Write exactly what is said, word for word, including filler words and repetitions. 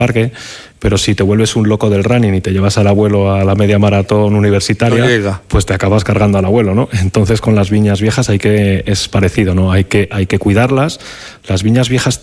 parque, pero si te vuelves un loco del running y te llevas al abuelo a la media maratón universitaria, no pues te acabas cargando al abuelo, ¿no? Entonces con las viñas viejas hay que, es parecido, ¿no? Hay que, hay que cuidarlas. Las viñas viejas